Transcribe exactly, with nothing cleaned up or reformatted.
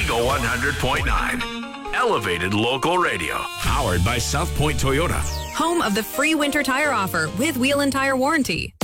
Eagle one hundred point nine. Elevated local radio. Powered by South Point Toyota. Home of the free winter tire offer with wheel and tire warranty.